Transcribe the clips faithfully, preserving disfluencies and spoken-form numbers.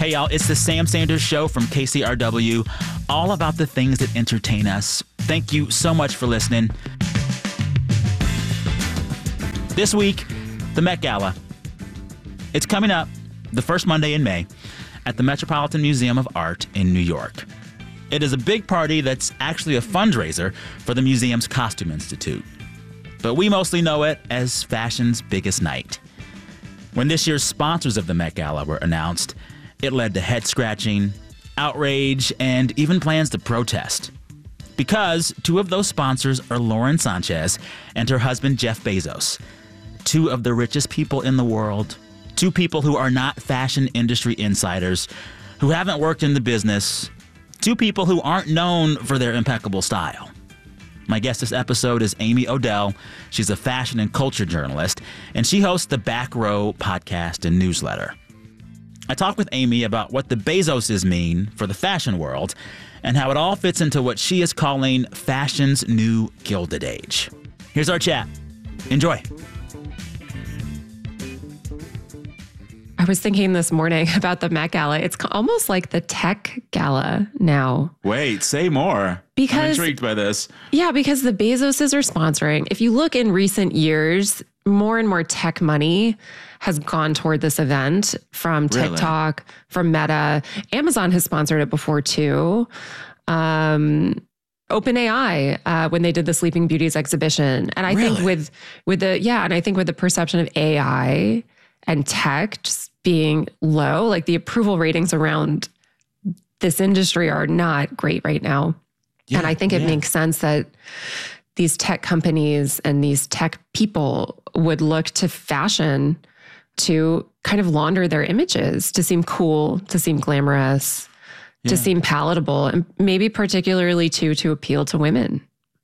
Hey, y'all, it's the Sam Sanders Show from K C R W, all about the things that entertain us. Thank you so much for listening. This week, the Met Gala. It's coming up the first Monday in May at the Metropolitan Museum of Art in New York. It is a big party that's actually a fundraiser for the museum's Costume Institute. But we mostly know it as fashion's biggest night. When this year's sponsors of the Met Gala were announced, it led to head-scratching, outrage, and even plans to protest. Because two of those sponsors are Lauren Sanchez and her husband Jeff Bezos, two of the richest people in the world, two people who are not fashion industry insiders, who haven't worked in the business, two people who aren't known for their impeccable style. My guest this episode is Amy Odell. She's a fashion and culture journalist, and she hosts the Back Row podcast and newsletter. I talk with Amy about what the Bezoses mean for the fashion world and how it all fits into what she is calling fashion's new Gilded Age. Here's our chat. Enjoy. I was thinking this morning about the Met Gala. It's almost like the tech gala now. Wait, say more. Because, I'm intrigued by this. Yeah, because the Bezoses are sponsoring. If you look in recent years, more and more tech money has gone toward this event from TikTok, really? From Meta. Amazon has sponsored it before too. Um, OpenAI, uh, when they did the Sleeping Beauties exhibition. And I really? think with, with the, yeah, and I think with the perception of A I and tech just being low, like the approval ratings around this industry are not great right now. Yeah, and I think it yeah. makes sense that these tech companies and these tech people would look to fashion to kind of launder their images, to seem cool, to seem glamorous, yeah. to seem palatable, and maybe particularly too, to appeal to women.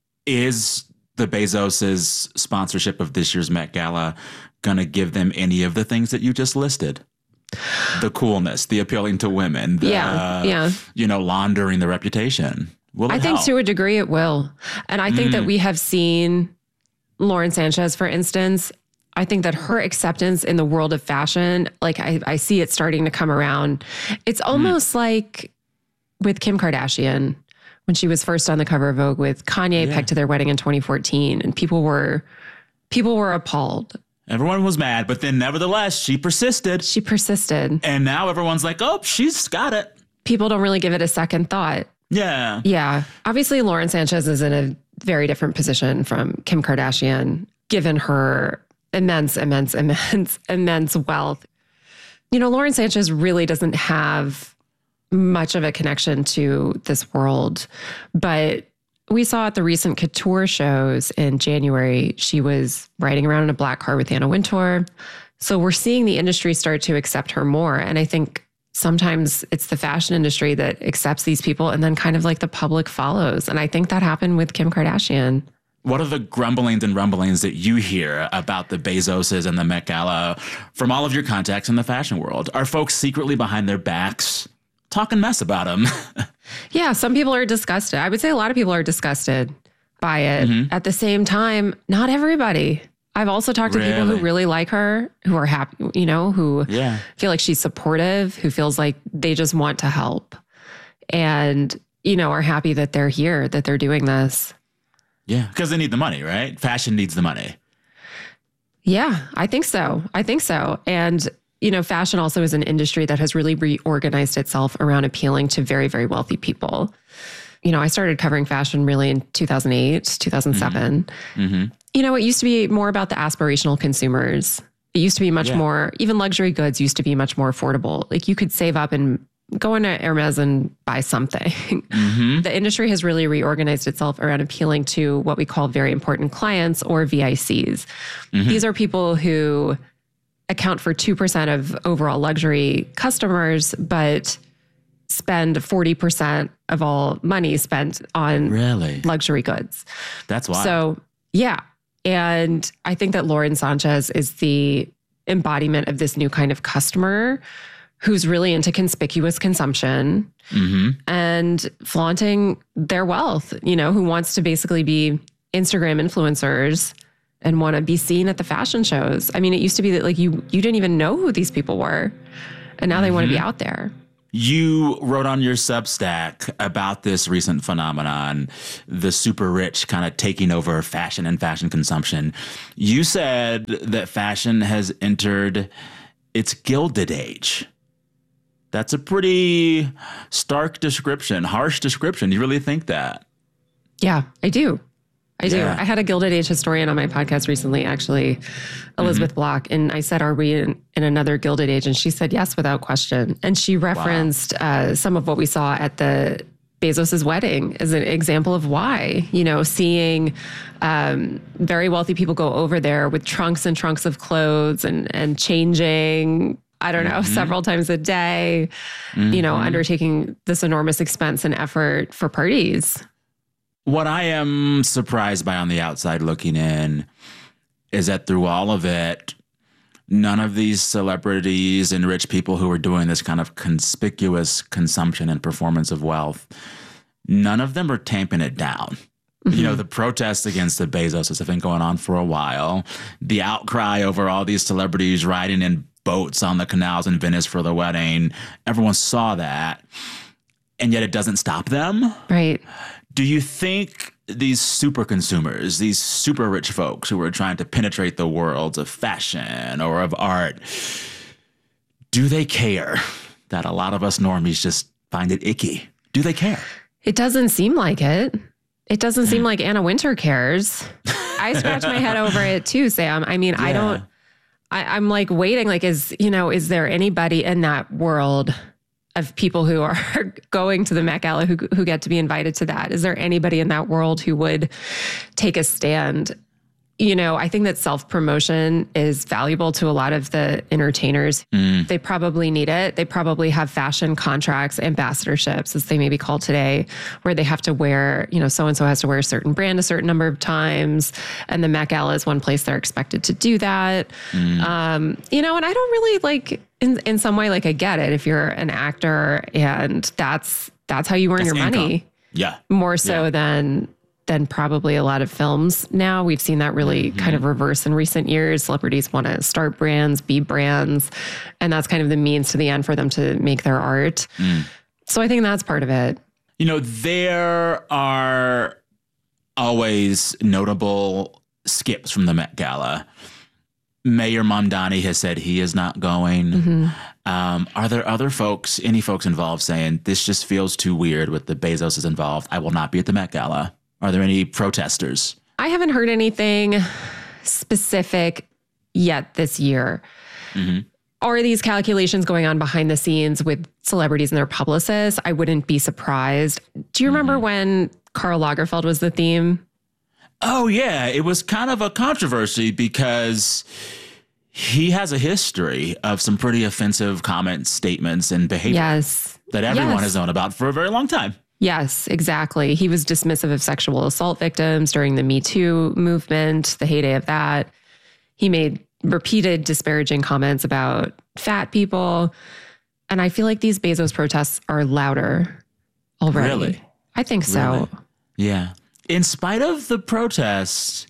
Is the Bezos' sponsorship of this year's Met Gala going to give them any of the things that you just listed? The coolness, the appealing to women, the, yeah, yeah. you know, laundering the reputation. Will it I think help? To a degree it will. And I think mm. that we have seen Lauren Sanchez, for instance, I think that her acceptance in the world of fashion, like I, I see it starting to come around. It's almost mm. like with Kim Kardashian, when she was first on the cover of Vogue with Kanye yeah. pegged to their wedding in twenty fourteen, and people were people were appalled. Everyone was mad, but then nevertheless, she persisted. She persisted. And now everyone's like, oh, she's got it. People don't really give it a second thought. Yeah. Yeah. Obviously, Lauren Sanchez is in a very different position from Kim Kardashian, given her immense, immense, immense, immense wealth. You know, Lauren Sanchez really doesn't have much of a connection to this world, but we saw at the recent couture shows in January, she was riding around in a black car with Anna Wintour. So we're seeing the industry start to accept her more. And I think sometimes it's the fashion industry that accepts these people and then kind of like the public follows. And I think that happened with Kim Kardashian. What are the grumblings and rumblings that you hear about the Bezoses and the Met Gala from all of your contacts in the fashion world? Are folks secretly behind their backs talking mess about them? Yeah, some people are disgusted. I would say a lot of people are disgusted by it. Mm-hmm. At the same time, not everybody. I've also talked really? to people who really like her, who are happy, you know, who yeah. feel like she's supportive, who feels like they just want to help and, you know, are happy that they're here, that they're doing this. Yeah, because they need the money, right? Fashion needs the money. Yeah, I think so. I think so. And you know, fashion also is an industry that has really reorganized itself around appealing to very, very wealthy people. You know, I started covering fashion really in two thousand eight, two thousand seven. Mm-hmm. Mm-hmm. You know, it used to be more about the aspirational consumers. It used to be much yeah. more, even luxury goods used to be much more affordable. Like you could save up and go into Hermes and buy something. Mm-hmm. The industry has really reorganized itself around appealing to what we call very important clients or V I Cs. Mm-hmm. These are people who account for two percent of overall luxury customers, but spend forty percent of all money spent on really? luxury goods. That's why. So, yeah. And I think that Lauren Sanchez is the embodiment of this new kind of customer who's really into conspicuous consumption mm-hmm. and flaunting their wealth, you know, who wants to basically be Instagram influencers and want to be seen at the fashion shows. I mean, it used to be that like you you didn't even know who these people were. And now mm-hmm. they want to be out there. You wrote on your Substack about this recent phenomenon, the super rich kind of taking over fashion and fashion consumption. You said that fashion has entered its Gilded Age. That's a pretty stark description, harsh description. You really think that? Yeah, I do. I do. Yeah. I had a Gilded Age historian on my podcast recently, actually, Elizabeth mm-hmm. Block. And I said, are we in, in another Gilded Age? And she said, yes, without question. And she referenced wow. uh, some of what we saw at the Bezos's wedding as an example of why, you know, seeing um, very wealthy people go over there with trunks and trunks of clothes and, and changing, I don't know, mm-hmm. several times a day, mm-hmm. you know, undertaking this enormous expense and effort for parties. What I am surprised by on the outside looking in is that through all of it, none of these celebrities and rich people who are doing this kind of conspicuous consumption and performance of wealth, none of them are tamping it down. Mm-hmm. You know, the protests against the Bezoses have been going on for a while. The outcry over all these celebrities riding in boats on the canals in Venice for the wedding, everyone saw that. And yet it doesn't stop them. Right. Do you think these super consumers, these super rich folks who are trying to penetrate the worlds of fashion or of art, do they care that a lot of us normies just find it icky? Do they care? It doesn't seem like it. It doesn't seem like Anna Wintour cares. I scratch my head over it too, Sam. I mean, yeah. I don't, I, I'm like waiting, like, is, you know, is there anybody in that world of people who are going to the Met Gala who who get to be invited to that? Is there anybody in that world who would take a stand? You know, I think that self-promotion is valuable to a lot of the entertainers. Mm. They probably need it. They probably have fashion contracts, ambassadorships, as they may be called today, where they have to wear, you know, so-and-so has to wear a certain brand a certain number of times. And the Met Gala is one place they're expected to do that. Mm. Um, you know, and I don't really like, in, in some way, like I get it. If you're an actor and that's, that's how you earn that's your income. money. Yeah. More so yeah. than... than probably a lot of films now. We've seen that really mm-hmm. kind of reverse in recent years. Celebrities want to start brands, be brands, and that's kind of the means to the end for them to make their art. Mm. So I think that's part of it. You know, there are always notable skips from the Met Gala. Mayor Mamdani has said he is not going. Mm-hmm. Um, are there other folks, any folks involved saying, this just feels too weird with the Bezoses involved, I will not be at the Met Gala? Are there any protesters? I haven't heard anything specific yet this year. Mm-hmm. Are these calculations going on behind the scenes with celebrities and their publicists? I wouldn't be surprised. Do you remember mm-hmm. when Karl Lagerfeld was the theme? Oh, yeah. It was kind of a controversy because he has a history of some pretty offensive comments, statements, and behavior yes. that everyone yes. has known about for a very long time. Yes, exactly. He was dismissive of sexual assault victims during the Me Too movement, the heyday of that. He made repeated disparaging comments about fat people. And I feel like these Bezos protests are louder already. Really? I think so. Really? Yeah. In spite of the protests,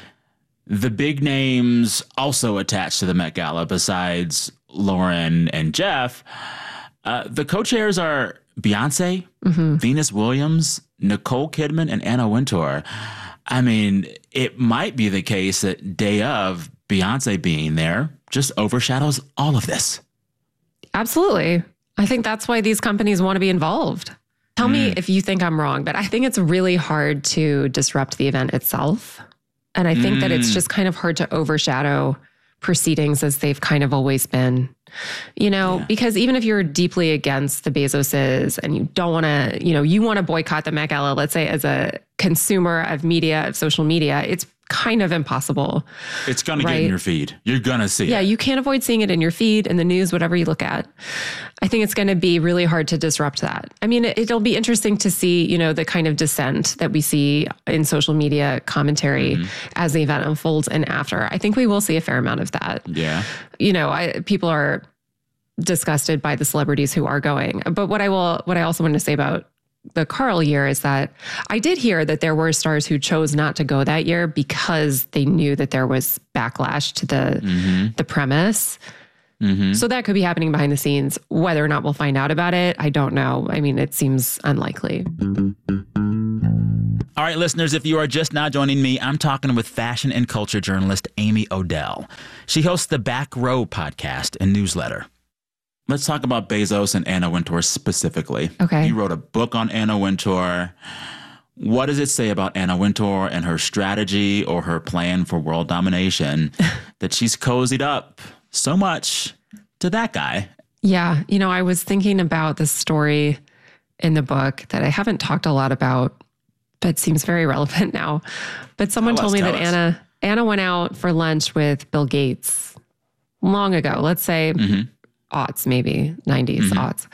the big names also attached to the Met Gala, besides Lauren and Jeff, uh, the co-chairs are Beyonce, mm-hmm. Venus Williams, Nicole Kidman, and Anna Wintour. I mean, it might be the case that day of Beyonce being there just overshadows all of this. Absolutely. I think that's why these companies want to be involved. Tell mm. me if you think I'm wrong, but I think it's really hard to disrupt the event itself. And I think mm. that it's just kind of hard to overshadow proceedings as they've kind of always been. You know, yeah. because even if you're deeply against the Bezoses and you don't want to, you know, you want to boycott the Met Gala, let's say as a consumer of media, of social media, it's kind of impossible. It's going to right? get in your feed. You're going to see yeah, it. Yeah, you can't avoid seeing it in your feed, in the news, whatever you look at. I think it's going to be really hard to disrupt that. I mean, it, it'll be interesting to see, you know, the kind of dissent that we see in social media commentary mm-hmm. as the event unfolds and after. I think we will see a fair amount of that. Yeah. You know, I, people are disgusted by the celebrities who are going. But what I will, what I also wanted to say about the Karl year is that I did hear that there were stars who chose not to go that year because they knew that there was backlash to the mm-hmm. the premise. Mm-hmm. So that could be happening behind the scenes. Whether or not we'll find out about it, I don't know. I mean, it seems unlikely. All right, listeners, if you are just now joining me, I'm talking with fashion and culture journalist Amy Odell. She hosts the Back Row podcast and newsletter. Let's talk about Bezos and Anna Wintour specifically. Okay. You wrote a book on Anna Wintour. What does it say about Anna Wintour and her strategy or her plan for world domination that she's cozied up so much to that guy? Yeah. You know, I was thinking about this story in the book that I haven't talked a lot about, but seems very relevant now. But someone Tell told us, me tell that us. Anna Anna went out for lunch with Bill Gates long ago, let's say Mm-hmm. aughts, maybe nineties Mhm. aughts.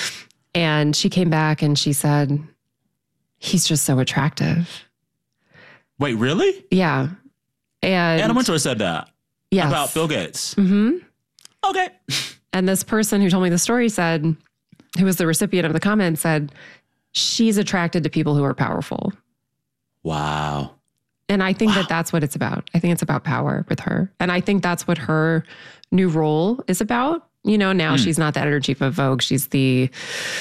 And she came back and she said, he's just so attractive. Wait, really? Yeah. And Anna Wintour said that yes. about Bill Gates. hmm Okay. And this person who told me the story said, who was the recipient of the comment, said, she's attracted to people who are powerful. Wow. And I think Wow. that that's what it's about. I think it's about power with her. And I think that's what her new role is about. You know, now Mm. she's not the editor-in-chief of Vogue. She's the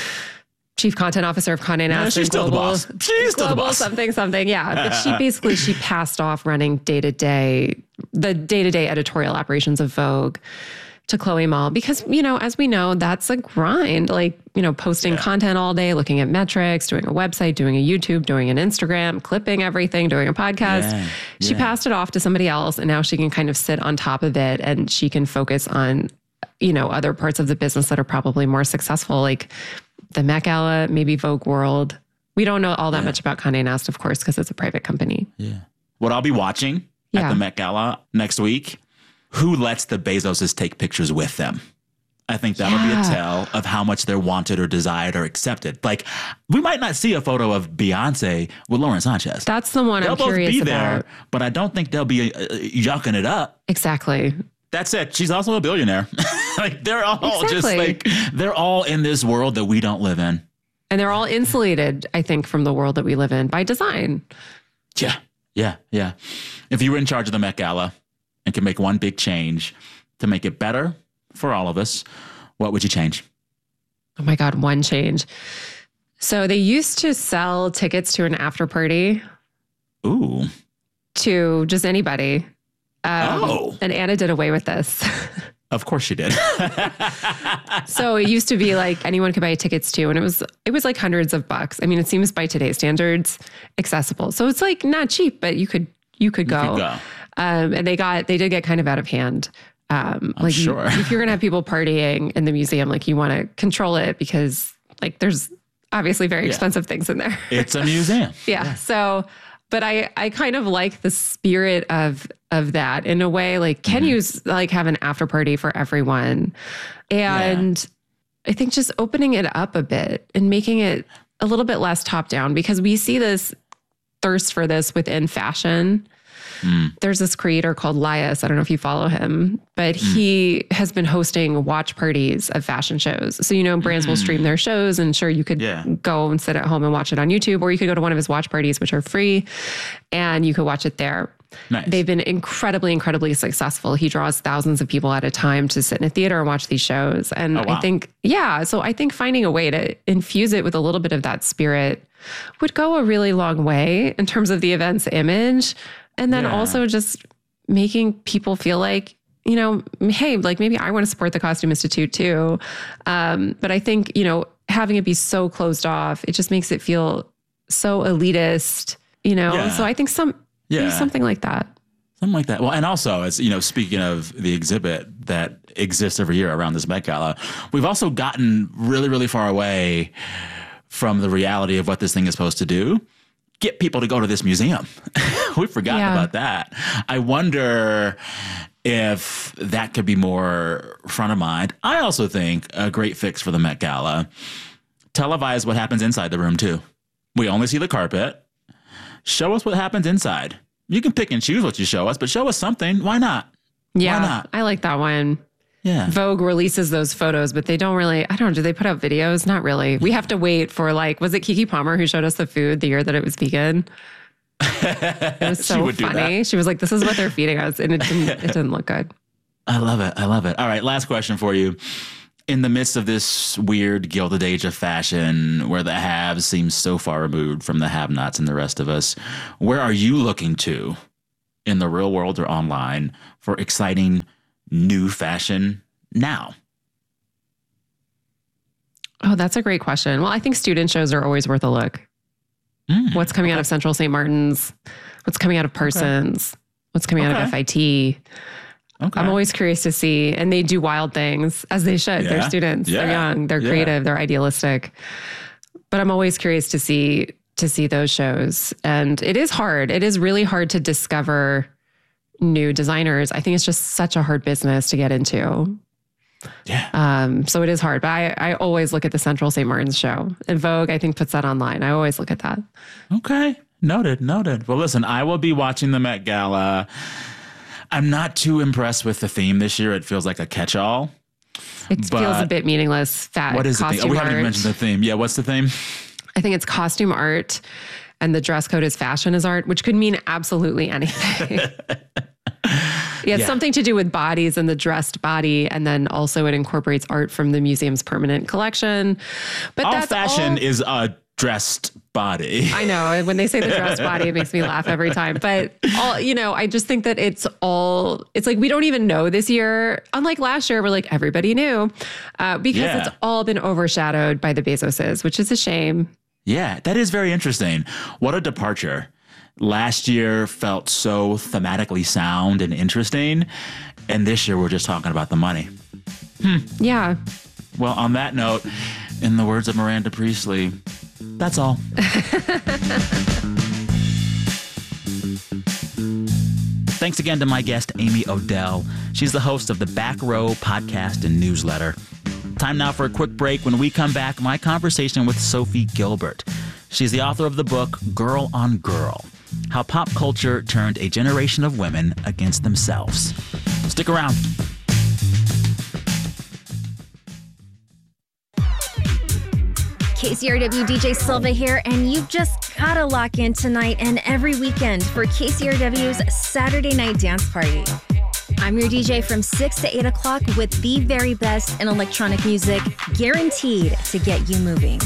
chief content officer of Condé Nast. Yeah, she's and still the Global- boss. She's still the Global boss. something, something. Yeah. But she basically, she passed off running day-to-day, the day-to-day editorial operations of Vogue to Chloe Mall because, you know, as we know, that's a grind, like, you know, posting Yeah. content all day, looking at metrics, doing a website, doing a YouTube, doing an Instagram, clipping everything, doing a podcast. Yeah. She Yeah. passed it off to somebody else and now she can kind of sit on top of it and she can focus on, you know, other parts of the business that are probably more successful, like the Met Gala, maybe Vogue World. We don't know all that Yeah. much about Condé Nast, of course, because it's a private company. Yeah. What I'll be watching at Yeah. the Met Gala next week, who lets the Bezoses take pictures with them? I think that'll be Yeah. a tell of how much they're wanted or desired or accepted. Like, we might not see a photo of Beyonce with Lauren Sanchez. That's the one They'll I'm both curious be there, about. but I don't think they'll be uh, yucking it up. Exactly. That's it. She's also a billionaire. Like, they're all just Exactly. like, they're all in this world that we don't live in. And they're all insulated, I think, from the world that we live in by design. Yeah. Yeah. Yeah. If you were in charge of the Met Gala and could make one big change to make it better for all of us, what would you change? Oh my God, one change. So they used to sell tickets to an after party Ooh. to just anybody. Um, Oh. And Anna did away with this. Of course she did. So it used to be like anyone could buy tickets to, and it was it was like hundreds of bucks. I mean, it seems by today's standards accessible. So it's like not cheap, but you could you could go. You could go. Um, and they got they did get kind of out of hand. Um, I'm like you- sure. if you're gonna have people partying in the museum, like you want to control it because like there's obviously very Yeah. expensive things in there. It's a museum. Yeah. So, but I, I kind of like the spirit of, of that in a way, like, can you like have an after party for everyone? And I think just opening it up a bit and making it a little bit less top down, because we see this thirst for this within fashion. Mm. There's this creator called Lias. I don't know if you follow him, but he has been hosting watch parties of fashion shows. So, you know, brands will stream their shows, and sure, you could Yeah. go and sit at home and watch it on YouTube, or you could go to one of his watch parties, which are free, and you could watch it there. Nice. They've been incredibly, incredibly successful. He draws thousands of people at a time to sit in a theater and watch these shows. And Oh, wow. I think, yeah, so I think finding a way to infuse it with a little bit of that spirit would go a really long way in terms of the event's image. And then Yeah. also just making people feel like, you know, hey, like maybe I want to support the Costume Institute too. Um, but I think, you know, having it be so closed off, it just makes it feel so elitist, you know? Yeah. So I think some, maybe Yeah. something like that. Something like that. Well, and also, as you know, speaking of the exhibit that exists every year around this Met Gala, we've also gotten really, really far away from the reality of what this thing is supposed to do. Get people to go to this museum. We've forgotten Yeah. about that. I wonder if that could be more front of mind. I also think a great fix for the Met Gala, televise what happens inside the room too. We only see the carpet. Show us what happens inside. You can pick and choose what you show us, but show us something. Why not? Yeah. not? I like that one. Yeah. Vogue releases those photos, but they don't really, I don't know, do they put out videos? Not really. We have to wait for like, was it Kiki Palmer who showed us the food the year that it was vegan? It was She so would do funny. that. She was like, this is what they're feeding us. And it didn't, it didn't look good. I love it. I love it. All right, last question for you. In the midst of this weird Gilded Age of fashion where the haves seem so far removed from the have-nots and the rest of us, where are you looking to in the real world or online for exciting new fashion now? Oh, that's a great question. Well, I think student shows are always worth a look. Mm, what's coming okay. out of Central Saint Martin's? What's coming out of Parsons? Okay. What's coming okay. out of F I T? Okay. I'm always curious to see, and they do wild things, as they should. Yeah. They're students, yeah. they're young, they're yeah. creative, they're idealistic. But I'm always curious to see to see those shows. And it is hard. It is really hard to discover new designers. I think it's just such a hard business to get into. Yeah. Um, so it is hard. But I, I always look at the Central Saint Martin's show. And Vogue, I think, puts that online. I always look at that. Okay. Noted, noted. Well, listen, I will be watching the Met Gala. I'm not too impressed with the theme this year. It feels like a catch-all. It feels a bit meaningless. Fat what is the theme? Oh, we haven't even art. mentioned the theme. Yeah, what's the theme? I think it's costume art, and the dress code is fashion is art, which could mean absolutely anything. Yeah, it's yeah. something to do with bodies and the dressed body, and then also it incorporates art from the museum's permanent collection. But all that's fashion all... is a dressed body. I know. When they say the dressed body, it makes me laugh every time. But all, you know, I just think that it's all, it's like we don't even know this year. Unlike last year, we're like, everybody knew. Uh, because yeah. it's all been overshadowed by the Bezoses, which is a shame. Yeah, that is very interesting. What a departure. Last year felt so thematically sound and interesting. And this year we're just talking about the money. Hmm. Yeah. Well, on that note, in the words of Miranda Priestley, that's all. Thanks again to my guest, Amy Odell. She's the host of the Back Row podcast and newsletter. Time now for a quick break. When we come back, my conversation with Sophie Gilbert. She's the author of the book Girl on Girl: How Pop Culture Turned a Generation of Women Against Themselves. Stick around. K C R W D J Silva here, and you've just gotta lock in tonight and every weekend for K C R W's Saturday Night Dance Party. I'm your D J from six to eight o'clock with the very best in electronic music, guaranteed to get you moving.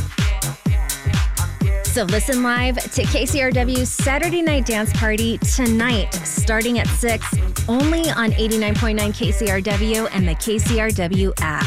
So listen live to K C R W's Saturday Night Dance Party tonight, starting at six, only on eighty-nine point nine K C R W and the K C R W app.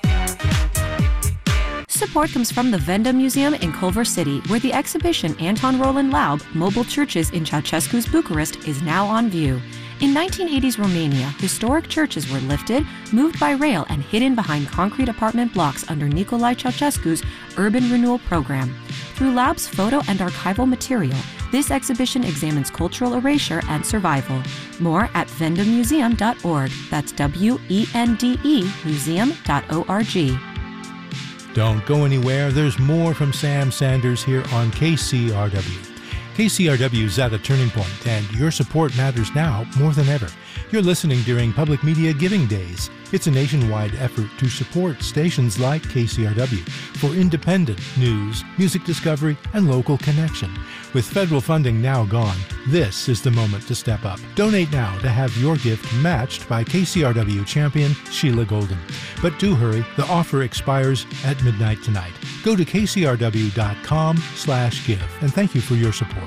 Support comes from the Venda Museum in Culver City, where the exhibition Anton Roland Laub, Mobile Churches in Ceausescu's Bucharest, is now on view. In nineteen eighties Romania, historic churches were lifted, moved by rail, and hidden behind concrete apartment blocks under Nicolae Ceausescu's urban renewal program. Through Laub's photo and archival material, this exhibition examines cultural erasure and survival. More at venda museum dot org. That's W E N D E museum dot org. Don't go anywhere. There's more from Sam Sanders here on K C R W. K C R W is at a turning point, and your support matters now more than ever. You're listening during Public Media Giving Days. It's a nationwide effort to support stations like K C R W for independent news, music discovery, and local connection. With federal funding now gone, this is the moment to step up. Donate now to have your gift matched by K C R W champion Sheila Golden. But do hurry, the offer expires at midnight tonight. Go to K C R W dot com slash give, and thank you for your support.